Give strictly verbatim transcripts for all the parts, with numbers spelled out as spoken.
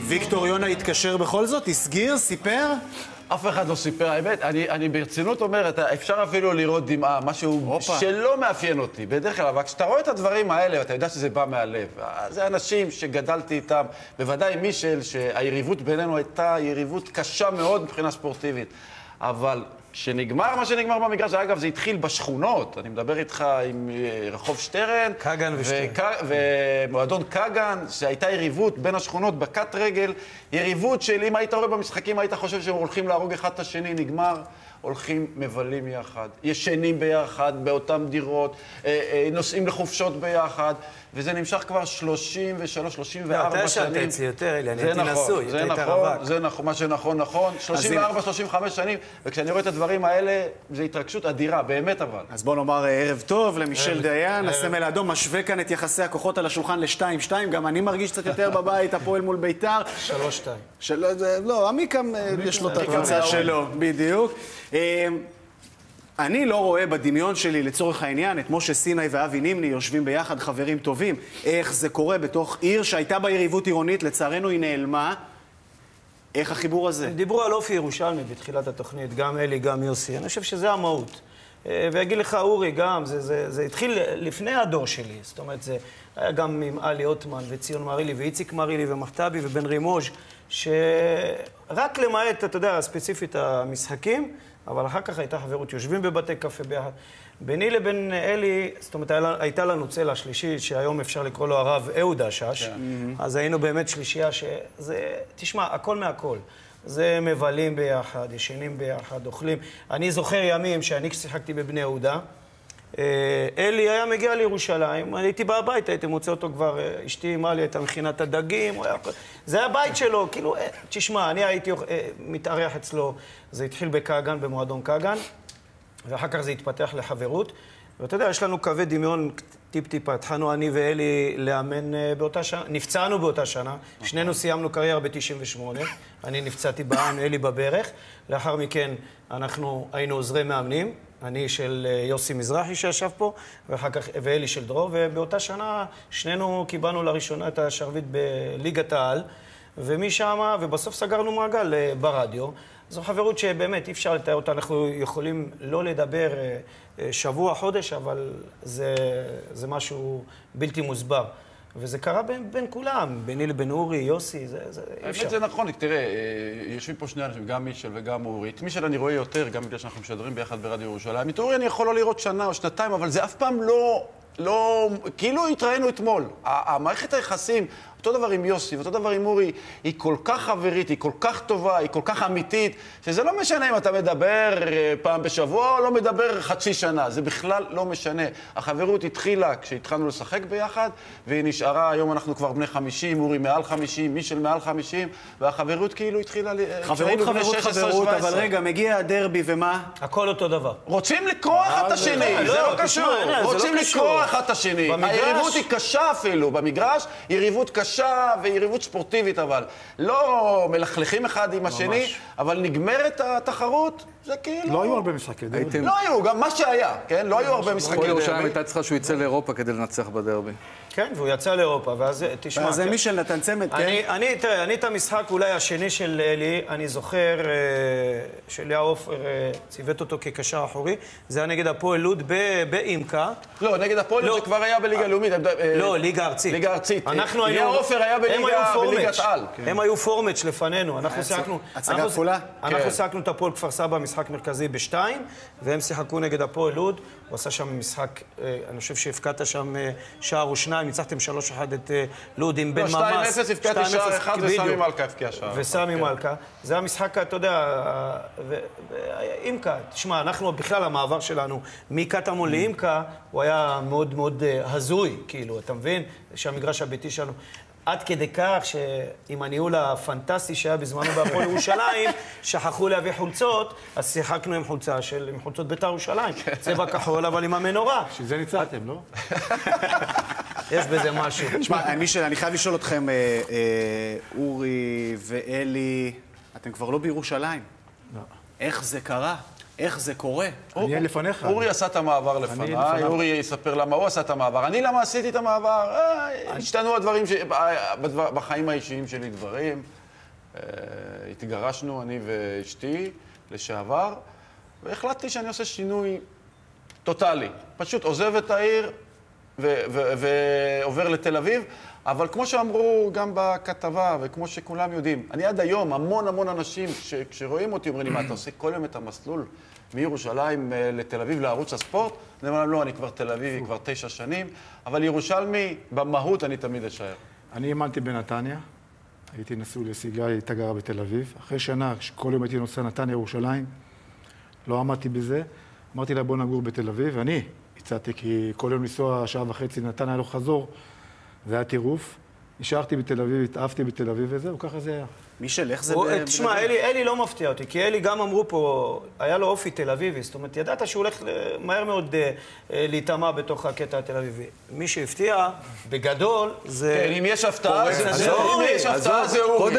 ויקטור יונה התקשר בכל זאת? הסגיר? סיפר? אף אחד לא סיפר, האמת, אני, אני ברצינות אומרת, אפשר אפילו לראות דמעה, משהו אופה. שלא מאפיין אותי, בדרך כלל, אבל כשאתה רואה את הדברים האלה, ואתה יודע שזה בא מהלב, זה אנשים שגדלתי איתם, בוודאי מישל, שהיריבות בינינו הייתה יריבות קשה מאוד מבחינה ספורטיבית, אבל כשנגמר מה שנגמר במגרש, אגב, זה התחיל בשכונות, אני מדבר איתך עם רחוב שטרן, קגן ושטרן. ומועדון קגן, שהייתה יריבות בין השכונות בקט רגל, יריבות של אם היית רואה במשחקים, היית חושב שהם הולכים להרוג אחד את השני, נגמר, הולכים מבלים יחד, ישנים ביחד, באותם דירות, נוסעים לחופשות ביחד, וזה נמשך כבר שלושים ושלוש שלושים וארבע שנים. אתה ישנת אצלי יותר, אלי, אני הייתי נשוי, זה נכון, זה נכון, מה שנכון, נכון. שלושים וארבע שלושים וחמש שנים, וכשאני רואה את הדברים האלה, זו התרגשות אדירה, באמת אבל. אז בוא נאמר ערב טוב למישל דיין, הסמל האדום, משווה כאן את יחסי הכוחות על השולחן ל-שתיים שתיים, גם אני מרגיש קצת יותר בבית, הפועל מול ביתר. שלוש שתיים. לא, עמיקם יש לו את הקבוצה שלו, בדיוק. אני לא רואה בדמיון שלי, לצורך העניין, את משה סיני ואבי נימני יושבים ביחד, חברים טובים. איך זה קורה בתוך עיר שהייתה בה יריבות עירונית, לצערנו היא נעלמה. איך החיבור הזה? דיברו על אופי ירושלמי בתחילת התוכנית, גם אלי, גם יוסי. אני חושב שזה המהות. ויגיד לך, אורי, גם, זה, זה, זה התחיל לפני הדור שלי. זאת אומרת, זה היה גם עם אלי אוטמן וציון מרילי ואיציק מרילי ומחטבי ובן רימוז' שרק למעט, אתה יודע, ספציפית המשחקים, אבל אחר כך הייתה חברות, יושבים בבתי קפה ביחד. ביני לבין אלי, זאת אומרת, הייתה לנו צלע שלישית, שהיום אפשר לקרוא לו הרב אהוד השש, אז היינו באמת שלישייה שזה, תשמע, הכל מהכל. זה מבלים ביחד, ישנים ביחד, אוכלים. אני זוכר ימים שאני שיחקתי בבני יהודה, אלי היה מגיע לירושלים, הייתי בא הביתה, הייתי מוצא אותו כבר, אשתי אמרה לי, הייתה מכינת הדגים, היה... זה היה הבית שלו, כאילו, תשמע, אני הייתי מתארח אצלו, זה התחיל בקגן, במועדון קגן, ואחר כך זה התפתח לחברות, ואתה יודע, יש לנו קווי דמיון טיפ-טיפה, התחלנו אני ואלי לאמן באותה שנה, נפצענו באותה שנה, שנינו סיימנו קריירה ב-תשעים ושמונה, אני נפצעתי בעין, אלי בברך, לאחר מכן אנחנו היינו עוזרי מאמנים, אני של יוסי מזרחי שישב פה, ואחר כך, ואלי של דרור, ובאותה שנה שנינו קיבלנו לראשונה את השרביט בליגת העל, ומשם, ובסוף סגרנו מעגל ברדיו. זו חברות שבאמת אי אפשר לתאר אותה, אנחנו יכולים לא לדבר שבוע, חודש, אבל זה, זה משהו בלתי מוסבר. וזה קרה בין, בין כולם, ביני לבין אורי, יוסי, זה, זה אי אפשר. האמת זה נכון, תראה, יושבים פה שני אנשים, גם מישל וגם אורי. את מישל אני רואה יותר, גם בגלל שאנחנו משדרים ביחד ברדיו ירושלים. את אורי אני יכול לא לראות שנה או שנתיים, אבל זה אף פעם לא, לא, כאילו התראינו אתמול. המערכת היחסים, אותו דבר עם יוסי, ואותו דבר עם אורי, היא כל כך חברית, היא כל כך טובה, היא כל כך אמיתית, שזה לא משנה אם אתה מדבר פעם בשבוע או לא מדבר חצי שנה, זה בכלל לא משנה. החברות התחילה כשהתחלנו לשחק ביחד, והיא נשארה, היום אנחנו כבר בני חמישים, אורי מעל חמישים, מישל מעל חמישים, והחברות כאילו התחילה... חברות, חברות, חברות, אבל רגע, מגיע הדרבי ומה? הכל אותו דבר. רוצים לקרוא אחד את השני, זה לא קשור. רוצים לקרוא אחד את השני. היריבות היא קשה אפילו, במגרש, יריבות קשה. ויריבות ספורטיבית, אבל לא מלכלכים אחד עם השני, אבל נגמרת התחרות, זה כאילו... לא היו הרבה משחקי דרבי. לא היו, גם מה שהיה, כן? לא היו הרבה משחקי דרבי. ירושלים הייתה צריכה שהוא יצא לאירופה כדי לנצח בדרבי. כן, והוא יצא לאירופה, ואז תשמע... ואז מישל נתן צמד, כן? אני, תראה, אני את המשחק אולי השני של אלי, אני זוכר שליה עופר ציוות אותו כקשר אחורי, זה היה נגד הפועל לוד באימקה. לא, נגד הפועל לוד זה כבר היה בליגה לאומית. לא, ליגה ארצית. ליגה ארצית. אנחנו היינו... ליה עופר היה בליגת על. הם היו פורמץ' לפנינו. אנחנו שיחקנו... הצגה כפולה? אנחנו שיחקנו את הפועל כפר סבא, משחק מרכזי בשתיים, והם שיחקו נגד הפועל לוד. הוא עשה שם משחק, אני חושב שהפקעת שם שער או שניים, ניצחתם שלוש אחד את לוד עם בן ממס. שתיים אפס הפקעתי שער אחד וסמי מלכה הפקיע שער. וסמי מלכה. זה המשחק, אתה יודע, אימקה. תשמע, אנחנו בכלל, המעבר שלנו מקטמון לאימקה, הוא היה מאוד מאוד הזוי, כאילו, אתה מבין? שהמגרש הביתי שלנו. עד כדי כך שעם הניהול הפנטסטי שהיה בזמנו בהפועל ירושלים, שכחו להביא חולצות, אז שיחקנו עם חולצה של, עם חולצות בית"ר ירושלים. צבע כחול, אבל עם המנורה. שזה ניצחתם, לא? יש בזה משהו. תשמע, מישל, אני חייב לשאול אתכם, אורי ואלי, אתם כבר לא בירושלים. לא. איך זה קרה? איך זה קורה? אני אין לפניך. אורי עשה את המעבר לפניי, אורי יספר למה הוא עשה את המעבר. אני למה עשיתי את המעבר? השתנו הדברים, בחיים האישיים שלי דברים. התגרשנו, אני ואשתי, לשעבר, והחלטתי שאני עושה שינוי טוטלי. פשוט עוזב את העיר ועובר לתל אביב, אבל כמו שאמרו גם בכתבה, וכמו שכולם יודעים, אני עד היום, המון המון אנשים, כשרואים אותי, אומרים לי, מה, אתה עושה כל יום את המסלול מירושלים לתל אביב לערוץ הספורט? אני אומר להם, לא, אני כבר תל אביבי, כבר תשע שנים, אבל ירושלמי, במהות אני תמיד אשאר. אני האמנתי בנתניה, הייתי נשוי לסיגל, היא הייתה גרה בתל אביב. אחרי שנה, כל יום הייתי נוסע נתניה ירושלים, לא עמדתי בזה. אמרתי לה, בוא נגור בתל אביב, ואני הצעתי, כי כל יום לנסוע שעה וחצי נתניה לא חזור, זה היה טירוף. נשארתי בתל אביב, התאהבתי בתל אביב וזהו, ככה זה היה. מישל, איך זה... תשמע, אלי לא מפתיע אותי, כי אלי גם אמרו פה, היה לו אופי תל אביבי, זאת אומרת, ידעת שהוא הולך מהר מאוד להתאמה בתוך הקטע התל אביבי. מי שהפתיע, בגדול, זה... אם יש הפתעה, זה אורי. אם יש הפתעה, זה אורי.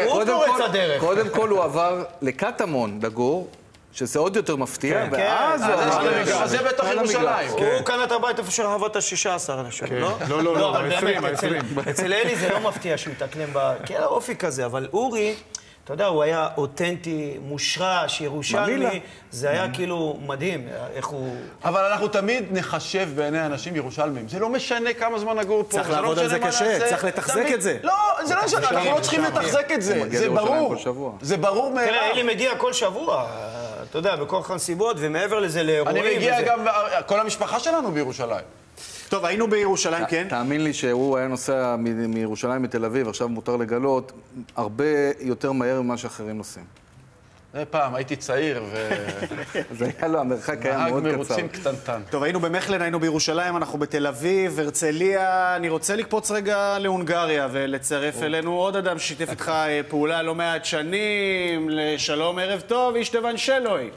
קודם כל הוא עבר לקטמון, לגור, שזה עוד יותר מפתיע, ואז הוא עבר... זה בתוך ירושלים. הוא קנה את הבית איפה שרבת ה-שישה עשר אנשים, לא? לא, לא, לא, ה-עשרים, ה-עשרים. אצל אלי זה לא מפתיע שהוא יתקנם ב... כי היה אופי כזה, אבל אורי, אתה יודע, הוא היה אותנטי, מושרש, ירושלמי, זה היה כאילו מדהים, איך הוא... אבל אנחנו תמיד נחשב בעיני אנשים ירושלמים. זה לא משנה כמה זמן נגור פה. צריך לעבוד על זה קשה, צריך לתחזק את זה. לא, זה לא משנה, אנחנו לא צריכים לתחזק את זה. זה ברור. זה ברור מאליו. תראה, אלי מגיע כל שבוע. אתה יודע, בכוח הנסיבות, ומעבר לזה לאירועים. אני מגיע גם, כל המשפחה שלנו בירושלים. טוב, היינו בירושלים, כן? תאמין לי שהוא היה נוסע מירושלים מתל אביב, עכשיו מותר לגלות, הרבה יותר מהר ממה שאחרים נוסעים. זה פעם, הייתי צעיר ו... זה היה לו, המרחק היה מאוד קצר. נהג מרוצים קטנטן. טוב, היינו במחלן, היינו בירושלים, אנחנו בתל אביב, הרצליה. אני רוצה לקפוץ רגע להונגריה ולצרף אלינו עוד אדם ששיתף איתך פעולה לא מעט שנים. לשלום, ערב טוב, אישטבן שלוי.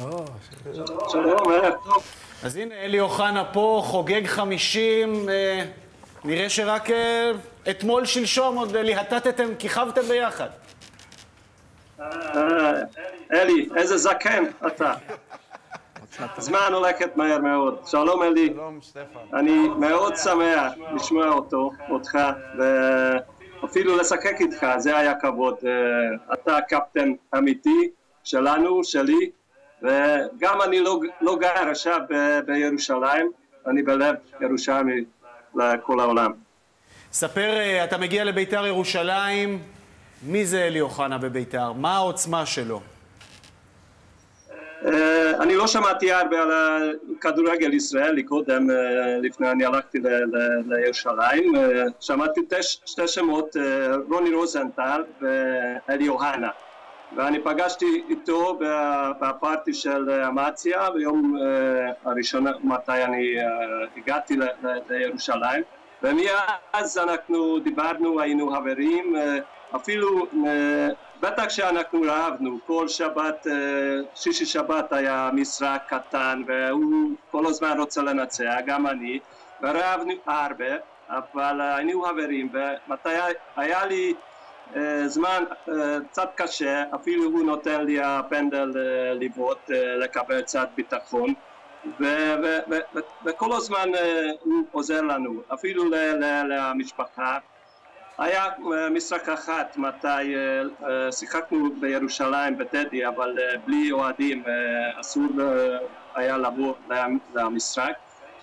שלום, ערב טוב. אז הנה, אלי אוחנה פה, חוגג חמישים. נראה שרק אתמול שלשום עוד ליהטטתם, כיכבתם ביחד. אלי, איזה זקן אתה. הזמן הולכת מהר מאוד. שלום אלי. שלום, סטפן. אני מאוד שמח לשמוע אותו, אותך, ואפילו לשחק איתך, זה היה כבוד. אתה קפטן אמיתי שלנו, שלי, וגם אני לא, לא גר עכשיו בירושלים, אני בלב ירושלמי לכל העולם. ספר, אתה מגיע לביתר ירושלים, מי זה אלי אוחנה בביתר? מה העוצמה שלו? אני לא שמעתי הרבה על הכדורגל ישראלי קודם, לפני אני הלכתי לירושלים. שמעתי שתי שמות, רוני רוזנטל ואלי אוחנה. ואני פגשתי איתו בפארטי של אמציה ביום הראשון מתי אני הגעתי לירושלים. ומאז אנחנו דיברנו, היינו חברים, אפילו בטח שאנחנו רעבנו, כל שבת, שישי שבת היה משחק קטן והוא כל הזמן רוצה לנצח, גם אני, ורעבנו הרבה, אבל היינו חברים, ומתי היה לי זמן קצת קשה, אפילו הוא נותן לי הפנדל לבעוט, לקבל קצת ביטחון, וכל הזמן הוא עוזר לנו, אפילו למשפחה. היה משחק אחת מתי שיחקנו בירושלים בטדי, אבל בלי אוהדים אסור היה לבוא למשחק.